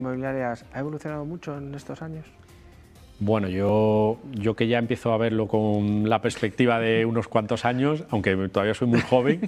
inmobiliarias ha evolucionado mucho en estos años? Bueno, yo que ya empiezo a verlo con la perspectiva de unos cuantos años, aunque todavía soy muy joven,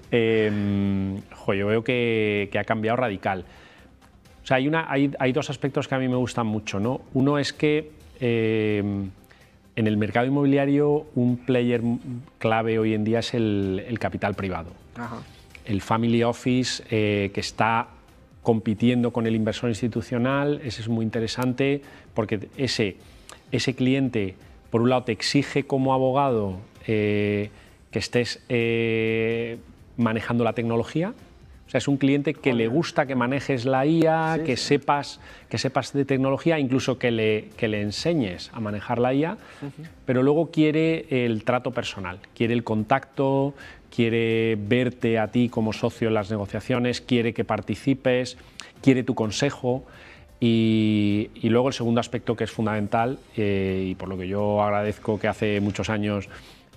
yo veo que ha cambiado radical. O sea, hay dos aspectos que a mí me gustan mucho, ¿no? Uno es que en el mercado inmobiliario un player clave hoy en día es el capital privado. Ajá. El family office que está compitiendo con el inversor institucional, ese es muy interesante porque ese cliente, por un lado, te exige como abogado que estés manejando la tecnología. O sea, es un cliente que le gusta que manejes la IA, Sí, que sí. sepas de tecnología, incluso que le enseñes a manejar la IA, pero luego quiere el trato personal, quiere el contacto, quiere verte a ti como socio en las negociaciones, quiere que participes, quiere tu consejo. Y luego el segundo aspecto que es fundamental, y por lo que yo agradezco que hace muchos años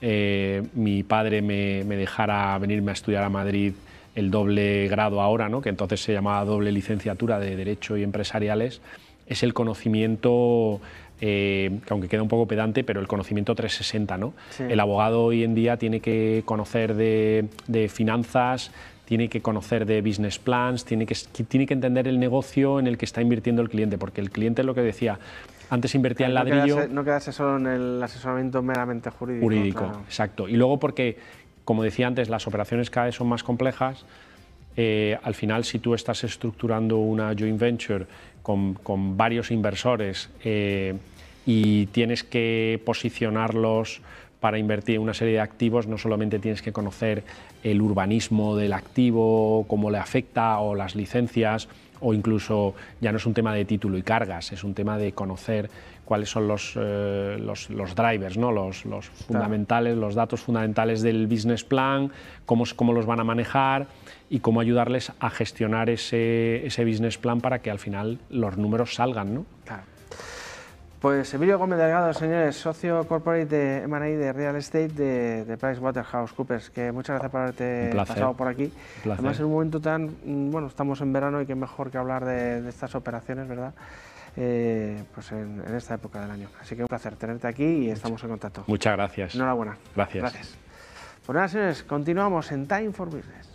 mi padre me dejara venirme a estudiar a Madrid el doble grado ahora, ¿no? Que entonces se llamaba doble licenciatura de Derecho y Empresariales, es el conocimiento, que aunque queda un poco pedante, pero el conocimiento 360, ¿no? Sí. El abogado hoy en día tiene que conocer de finanzas, tiene que conocer de business plans, tiene que entender el negocio en el que está invirtiendo el cliente, porque el cliente es lo que decía, antes invertía en ladrillo. No quedarse solo en el asesoramiento meramente jurídico. Claro. Exacto. Y luego porque, como decía antes, las operaciones cada vez son más complejas. Al final, si tú estás estructurando una joint venture con varios inversores y tienes que posicionarlos para invertir en una serie de activos, no solamente tienes que conocer el urbanismo del activo, cómo le afecta, o las licencias, o incluso ya no es un tema de título y cargas, es un tema de conocer cuáles son los drivers, ¿no? los fundamentales, los datos fundamentales del business plan, cómo los van a manejar y cómo ayudarles a gestionar ese business plan para que al final los números salgan, ¿no? Claro. Pues Emilio Gómez Delgado, señores, socio corporate de M&A de Real Estate de PricewaterhouseCoopers, que muchas gracias por haberte pasado por aquí. Además, en un momento tan, bueno, estamos en verano y qué mejor que hablar de estas operaciones, ¿verdad? Pues en esta época del año. Así que un placer tenerte aquí y estamos en contacto. Muchas gracias. Enhorabuena. Gracias. Gracias. Pues nada, señores, continuamos en Time for Business.